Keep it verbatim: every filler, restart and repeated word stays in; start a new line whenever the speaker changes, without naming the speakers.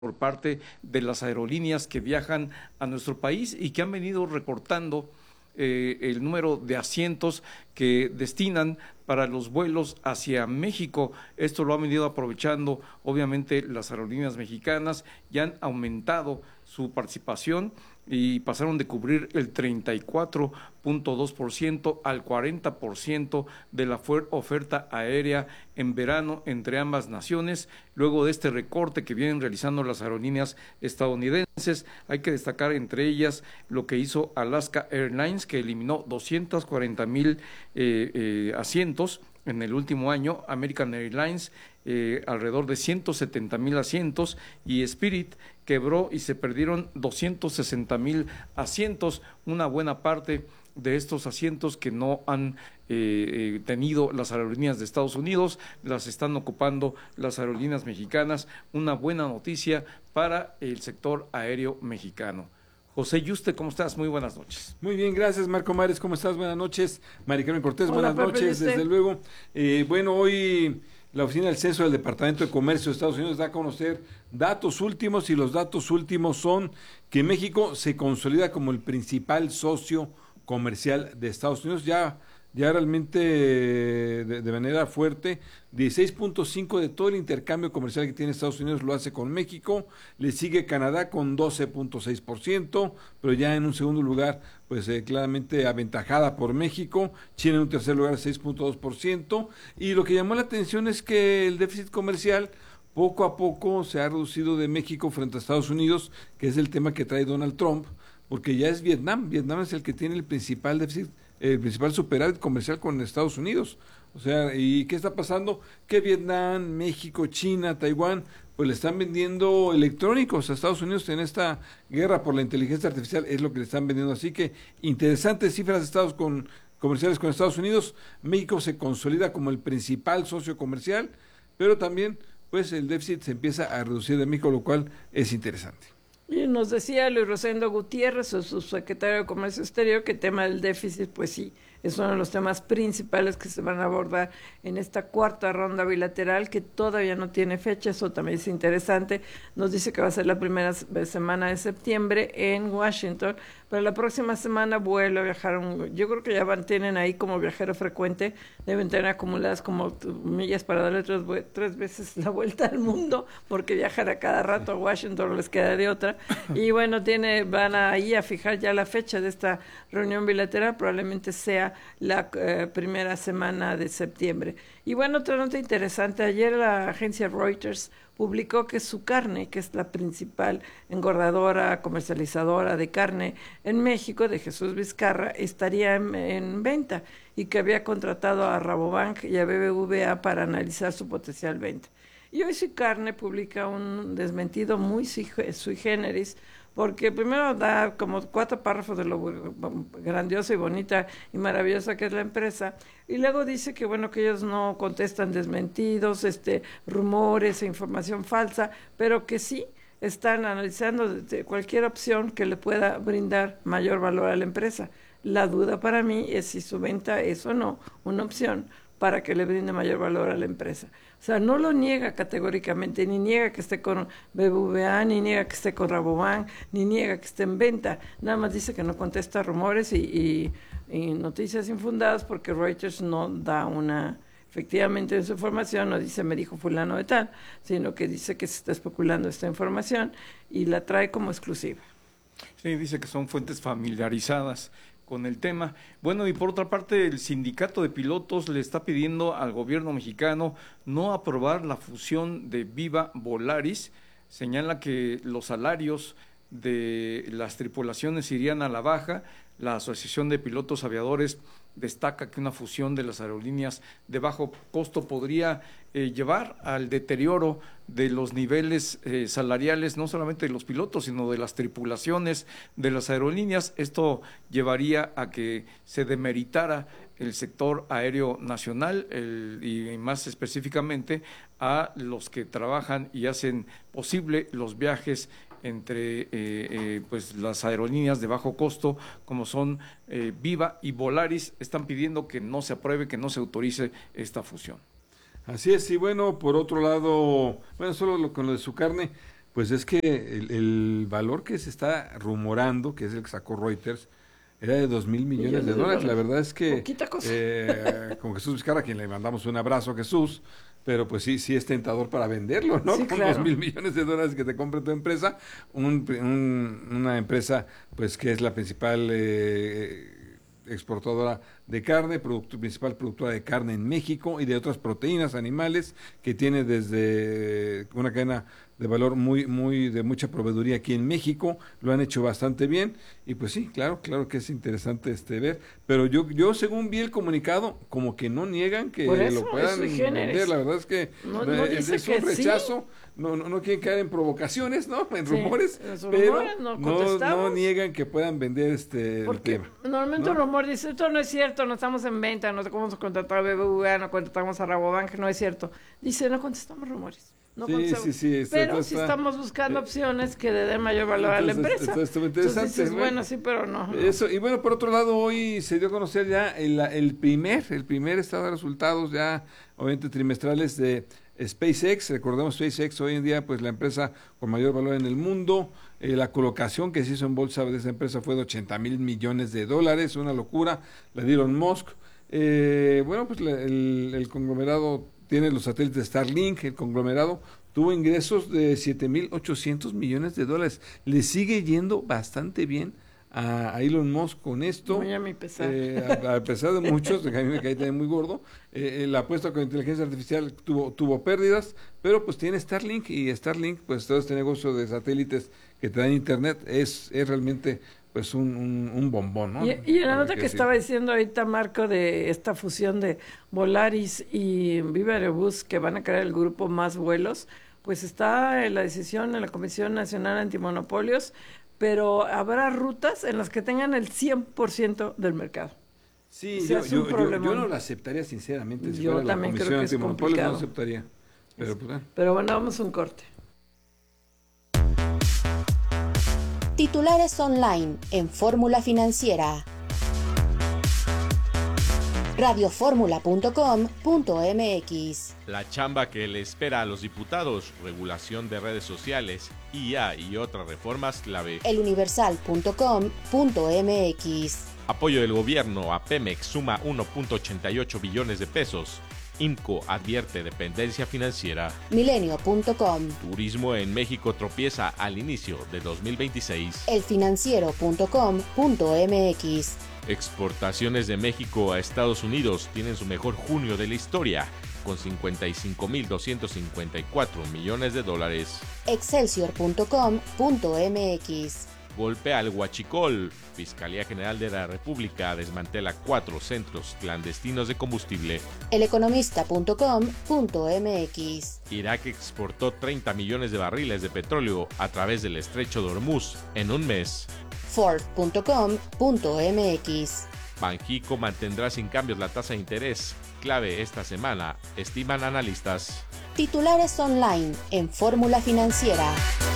por parte de las aerolíneas que viajan a nuestro país y que han venido recortando eh, el número de asientos que destinan para los vuelos hacia México. Esto lo han venido aprovechando obviamente las aerolíneas mexicanas y han aumentado su participación y pasaron de cubrir el treinta y cuatro punto dos por ciento al cuarenta por ciento de la oferta aérea en verano entre ambas naciones, luego de este recorte que vienen realizando las aerolíneas estadounidenses. Hay que destacar entre ellas lo que hizo Alaska Airlines, que eliminó doscientos cuarenta mil eh, eh, asientos en el último año, American Airlines eh, alrededor de ciento setenta mil asientos, y Spirit quebró y se perdieron doscientos sesenta mil asientos, una buena parte de estos asientos que no han eh, eh, tenido las aerolíneas de Estados Unidos, las están ocupando las aerolíneas mexicanas, una buena noticia para el sector aéreo mexicano. José Yuste, ¿cómo estás? Muy buenas noches.
Muy bien, gracias Marco Mares, ¿cómo estás? Buenas noches. Mari Carmen Cortés,
Hola,
buenas noches,
Pepe,
desde luego. Eh, bueno, hoy la Oficina del Censo del Departamento de Comercio de Estados Unidos da a conocer datos últimos, y los datos últimos son que México se consolida como el principal socio comercial de Estados Unidos, ya ya realmente de, de manera fuerte. Dieciséis punto cinco de todo el intercambio comercial que tiene Estados Unidos lo hace con México, le sigue Canadá con doce punto seis por ciento, pero ya en un segundo lugar, pues eh, claramente aventajada por México, China en un tercer lugar seis punto dos por ciento, y lo que llamó la atención es que el déficit comercial poco a poco se ha reducido de México frente a Estados Unidos, que es el tema que trae Donald Trump, porque ya es Vietnam, Vietnam es el que tiene el principal déficit, el principal superávit comercial con Estados Unidos. O sea, ¿y qué está pasando? Que Vietnam, México, China, Taiwán, pues le están vendiendo electrónicos a Estados Unidos en esta guerra por la inteligencia artificial, es lo que le están vendiendo. Así que interesantes cifras de estados con, comerciales con Estados Unidos. México se consolida como el principal socio comercial, pero también pues el déficit se empieza a reducir de México, lo cual es interesante.
Y nos decía Luis Rosendo Gutiérrez, su subsecretario de Comercio Exterior, que el tema del déficit, pues sí, es uno de los temas principales que se van a abordar en esta cuarta ronda bilateral, que todavía no tiene fecha. Eso también es interesante. Nos dice que va a ser la primera semana de septiembre en Washington, pero la próxima semana vuelve a viajar. Un, yo creo que ya van, tienen ahí como viajero frecuente, deben tener acumuladas como millas para darle tres, tres veces la vuelta al mundo, porque viajan a cada rato a Washington, no les queda de otra. Y bueno, tiene, van ahí a fijar ya la fecha de esta reunión bilateral, probablemente sea la eh, primera semana de septiembre. Y bueno, otra nota interesante, ayer la agencia Reuters publicó que su carne, que es la principal engordadora, comercializadora de carne en México, de Jesús Vizcarra, estaría en, en venta, y que había contratado a Rabobank y a B B V A para analizar su potencial venta. Y hoy Su Carne publica un desmentido muy sui generis, porque primero da como cuatro párrafos de lo grandiosa y bonita y maravillosa que es la empresa, y luego dice que bueno, que ellos no contestan desmentidos, este rumores e información falsa, pero que sí están analizando cualquier opción que le pueda brindar mayor valor a la empresa. La duda para mí es si su venta es o no una opción para que le brinde mayor valor a la empresa. O sea, no lo niega categóricamente, ni niega que esté con B B V A, ni niega que esté con Rabobank, ni niega que esté en venta. Nada más dice que no contesta rumores y, y, y noticias infundadas, porque Reuters no da una, efectivamente en su información, no dice me dijo fulano de tal, sino que dice que se está especulando esta información y la trae como exclusiva.
Sí, dice que son fuentes familiarizadas con el tema. Bueno, y por otra parte, el sindicato de pilotos le está pidiendo al gobierno mexicano no aprobar la fusión de Viva Volaris. Señala que los salarios de las tripulaciones irían a la baja. La Asociación de Pilotos Aviadores destaca que una fusión de las aerolíneas de bajo costo podría eh, llevar al deterioro de los niveles eh, salariales, no solamente de los pilotos, sino de las tripulaciones de las aerolíneas. Esto llevaría a que se demeritara el sector aéreo nacional el, y más específicamente a los que trabajan y hacen posible los viajes entre eh, eh, pues las aerolíneas de bajo costo, como son eh, Viva y Volaris. Están pidiendo que no se apruebe, que no se autorice esta fusión.
Así es. Y bueno, por otro lado, bueno, solo lo, con lo de Su Carne, Pues es que el, el valor que se está rumorando, que es el que sacó Reuters, era de dos mil millones de dólares. La verdad es que,
poquita cosa.
Eh, con Jesús Vizcarra, a quien le mandamos un abrazo, Jesús, pero pues sí, sí es tentador para venderlo, ¿no?
Sí,
con
claro.
dos mil millones de dólares que te compre tu empresa, un, un, una empresa pues que es la principal eh, exportadora de carne, producto, principal productora de carne en México y de otras proteínas animales, que tiene desde una cadena de valor muy, muy, de mucha proveeduría aquí en México, lo han hecho bastante bien, y pues sí, claro, claro que es interesante este ver, pero yo, yo según vi el comunicado, como que no niegan que
eso,
lo puedan vender, la verdad es que
no, no
es,
dice
es un
que
rechazo,
sí.
no, no, no quieren caer en provocaciones, ¿no? En
Sí,
rumores,
los
pero
rumores no
no,
contestamos.
no niegan que puedan vender este el
Porque
tema.
normalmente
¿no?
un rumor dice, esto no es cierto, no estamos en venta, no vamos a contratar a B B V A, no contratamos a Rabobank, no es cierto. Dice, no contestamos rumores. No
Sí,
contestamos.
sí, sí, está-
pero
está-
sí estamos buscando
eh,
opciones que le den mayor valor a la
entonces,
empresa.
entonces, estuvo interesante,
Entonces dices,
¿no?
bueno, sí, pero no. no.
Eso, y bueno, por otro lado, hoy se dio a conocer ya el, el primer, el primer estado de resultados ya, obviamente, trimestrales de SpaceX. Recordemos, SpaceX hoy en día, pues la empresa con mayor valor en el mundo. Eh, la colocación que se hizo en bolsa de esa empresa fue de ochenta mil millones de dólares, una locura, la de Elon Musk. Eh, bueno, pues la, el, el conglomerado tiene los satélites de Starlink, el conglomerado tuvo ingresos de siete mil ochocientos millones de dólares. Le sigue yendo bastante bien a, a Elon Musk con esto.
Muy a mi pesar.
Eh, a, a pesar de muchos, de que a mí me cae también muy gordo, eh, la apuesta con inteligencia artificial tuvo, tuvo pérdidas, pero pues tiene Starlink, y Starlink, pues todo este negocio de satélites que te dan internet es, es realmente pues un, un, un bombón, ¿no?
Y, y en la nota que
decir.
estaba diciendo ahorita Marco de esta fusión de Volaris y Viva Aerobús, que van a crear el grupo Más Vuelos, pues está en la decisión en la Comisión Nacional Antimonopolios, pero habrá rutas en las que tengan el cien por ciento del mercado.
Sí,
O sea,
yo,
es un
yo, yo,
problemón.
yo no lo aceptaría sinceramente. Si
Yo
fuera
también
la
creo
Comisión
que es
Antimonopolios, no
complicado.
lo aceptaría. Pero pues, bueno.
Pero bueno, vamos a un corte.
Titulares online en Fórmula Financiera. radio fórmula punto com punto m x.
La chamba que le espera a los diputados, regulación de redes sociales, I A y otras reformas clave.
el universal punto com punto m x.
Apoyo del gobierno a Pemex suma uno punto ochenta y ocho billones de pesos. IMCO advierte dependencia financiera.
milenio punto com.
Turismo en México tropieza al inicio de dos mil veintiséis.
el financiero punto com punto m x.
Exportaciones de México a Estados Unidos tienen su mejor junio de la historia, con cincuenta y cinco mil doscientos cincuenta y cuatro millones de dólares.
excelsior punto com punto m x.
Golpe al huachicol. Fiscalía General de la República desmantela cuatro centros clandestinos de combustible.
el economista punto com punto m x.
Irak exportó treinta millones de barriles de petróleo a través del estrecho de Hormuz en un mes.
ford punto com punto m x.
Banxico mantendrá sin cambios la tasa de interés, clave esta semana, estiman analistas.
Titulares online en Fórmula Financiera.